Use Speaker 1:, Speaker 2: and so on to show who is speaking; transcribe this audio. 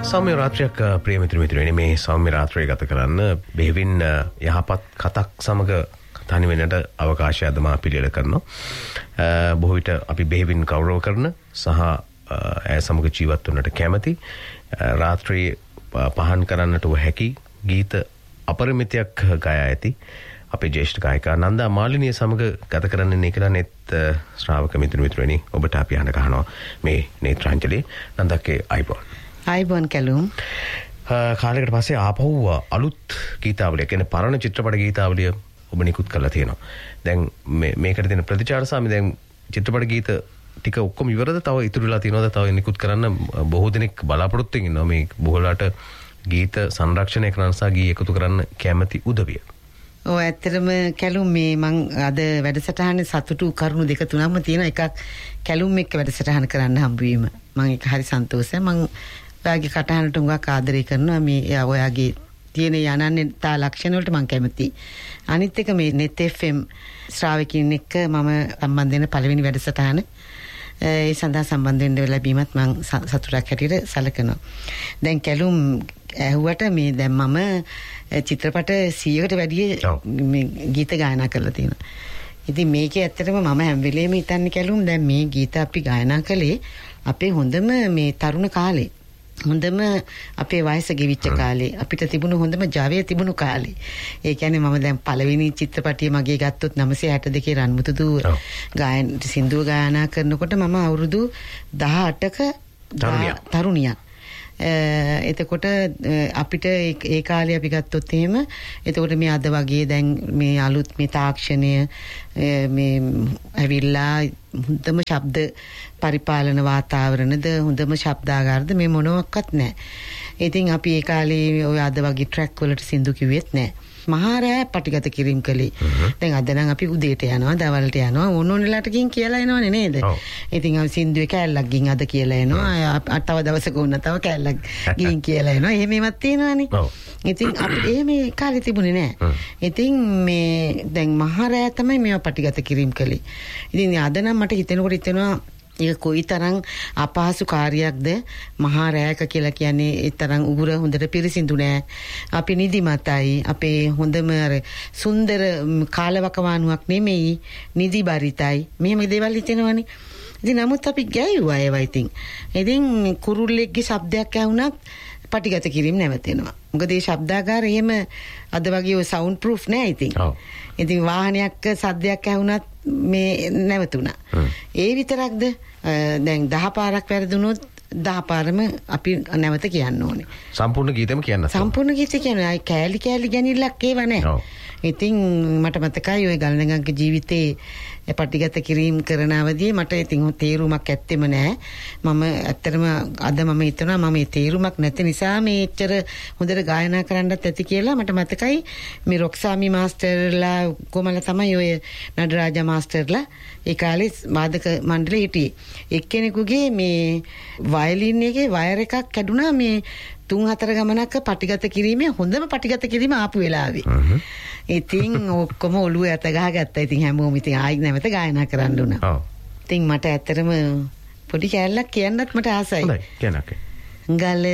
Speaker 1: සෞම්‍ය රාත්‍රියක් ප්‍රිය මිත්‍රයනි මේ සෞම්‍ය රාත්‍රිය ගත කරන්න බෙහෙවින් යහපත් කතක් සමග තනි වෙන්නට අවකාශය අද මා පිළියෙල කරනවා. බොහෝ විට අපි බෙහෙවින් ගෞරව කරන සහ ඇය සමග ජීවත් වන්නට කැමැති රාත්‍රියේ පහන් කරන්නට හැකි ගීත අපරිමිතයක් ගායා ඇති අපේ ජ්‍යෙෂ්ඨ ගායිකා නන්දා මාලිනිය සමග ගත කරන්නේ කියලා නෙත් ශ්‍රාවක මිත්‍රයනි ඔබට අපි අහන කහනවා මේ නේත්‍රාංජලි නන්දක්ගේ
Speaker 2: අයිබෝන් කැලුම්
Speaker 1: කාලයකට පස්සේ ආපහු අලුත් ගීතාවලිය කියන්නේ පරණ චිත්‍රපට ගීතාවලිය ඔබ නිකුත් කරලා තියෙනවා. දැන් මේකට දෙන ප්‍රතිචාර සාමි දැන් චිත්‍රපට ගීත ටික ඔක්කොම ඉවරද තව ඉතුරුලා තියෙනවද තව නිකුත් කරන්න බොහෝ දෙනෙක් බලාපොරොත්තු වෙනවා මේ බොහෝලාට ගීත සංරක්ෂණය කරන්න සහ ගී එකතු කරන්න කැමැති උදවිය.
Speaker 2: ඔව් ඇත්තටම කැලුම් මේ මං අද වැඩසටහනේ සතුටු කරුණු දෙක තුනක්ම තියෙනවා. එකක් කැලුම් එක්ක වැඩසටහන කරන්න හම්බ වීම. මං ඒක හරි සන්තෝෂයි. මං ඔයාගේ කටහඬට හුඟක් ආදරය කරනවා. මේ ඔයාගේ තියෙන යනන්‍යතා ලක්ෂණ වලට මං කැමතියි. අනිත් එක මේ net FM ශ්‍රාවකින් එක්ක මම සම්බන්ධ වෙන පළවෙනි වැඩසටහන ඒ සඳහා සම්බන්ධ වෙන්න ලැබීමත් මං සතුටක් හැටියට සැලකනවා. දැන් කැලුම් ඇහුවට මේ දැන් මම චිත්‍රපට 100කට වැඩිය මේ ගීත ගායනා කරලා තියෙනවා. ඉතින් මේකේ ඇත්තටම මම හැම වෙලේම හිතන්නේ කැලුම් දැන් මේ ගීත අපි ගායනා කළේ අපේ හොඳම මේ තරුණ කාලේ. හොඳම අපේ වයස ගෙවිච්ච කාලේ අපිට තිබුණු හොඳම ජවය තිබුණු කාලේ. ඒ කියන්නේ මම දැන් පළවෙනි චිත්‍රපටිය මගේ ගත්තොත් 962 රන්මුතුදු ගායන සින්දුව ගායනා කරනකොට මම අවුරුදු 18ක තරුණියක්. එතකොට අපිට ඒ කාලේ අපි ගත්තොත් එහෙම එතකොට මේ අද වගේ දැන් මේ අලුත් මේ තාක්ෂණය මේ ඇවිල්ලා හොඳම ශබ්ද පරිපාලන වාතාවරණද හොඳම ශබ්දාගාරද මේ මොනවත් නැහැ. ඉතින් අපි ඒ කාලේ ඔය අද වගේ ට්‍රැක් වලට සින්දු කිව්වෙත් නැහැ. මහා රෑ පටිගත කිරීම කළේ. දැන් අද නම් අපි උදේට යනවා, දවල්ට යනවා, ඕනෝනෙලාට ගින් කියලා එනවනේ නේද? ඉතින් අපි සින්දුවේ කැලලක් ගින් අද කියලා එනවා. තව දවසක වුණා තව කැලලක් ගින් කියලා එනවා. එහෙමවත් තියෙනවනේ. ඉතින් අපි මේ කාලේ තිබුණේ නැහැ. ඉතින් මේ දැන් මහා රෑ තමයි මේවා පටිගත කිරීම කළේ. ඉතින් අද නම් මට හිතෙනවා ඒක කොයිතරම් අපහසු කාර්යයක්ද මහා රෑක කියලා කියන්නේ ඒ තරම් උගුර හොඳට පිරිසිදු නෑ. අපි නිදිමතයි. අපේ හොඳම අර සුන්දර කාලවකවානුවක් නෙමෙයි නිදිබරිතයි. මෙහෙම දේවල් හිතෙනවනේ. ඉතින් නමුත් අපි ගැයුවා ඒවා ඉතින්. ඉතින් කුරුල්ලෙක්ගේ ශබ්දයක් ඇහුණත් පටිගත කිරීම නැවතෙනවා. මොකද මේ ශබ්දාගාරය එහෙම අද වගේ ඔය සවුන්ඩ් ප්‍රූෆ් නෑ ඉතින්. ඉතින් වාහනයක් සද්දයක් ඇහුණත් මේ නැවතුණා. ඒ විතරක්ද දැන් 10 පාරක් වැරදුනොත් 10 පාරම අපි නැවත කියන්න ඕනේ.
Speaker 1: සම්පූර්ණ ගීතෙම කියන්න.
Speaker 2: සම්පූර්ණ ගීතය කියන්නේ කෑලි ගැනිල්ලක් ඒව නැහැ. ඉතින් මට මතකයි ඔය ගල්නගන්ගේ ජීවිතේ පටිගත කිරීම කරන අවදී මට ඉතින් තේරුමක් ඇත්තෙම නැහැ. මම ඇත්තටම අද මම හිතනවා මම මේ තේරුමක් නැති නිසා මේ එච්චර හොඳට ගායනා කරන්නත් ඇති කියලා මට මතකයි මේ රොක්සාමි මාස්ටර්ලා කොමල තමයි ඔය නඩරාජා මාස්ටර්ලා ඒ කාලේ වාදක මණ්ඩලෙ හිටියේ. එක්කෙනෙකුගේ මේ වයලින් එකේ වයර් එකක් කැඩුනා මේ 3-4 ගමනක් පටිගත කිරීමේ හොඳම පටිගත කිරීම ආපු වෙලාවේ. ඉතින් ඔක්කොම ඔළුව ඇත ගහගත්තා. ඉතින් හැමෝම ඉතින් ආයි නැවත ගායනා කරන්න උනා. ඉතින් මට ඇත්තටම පොඩි කැලලක් කියන්නත් මට ආසයි.
Speaker 1: හොඳයි කියන්නකේ.
Speaker 2: ගල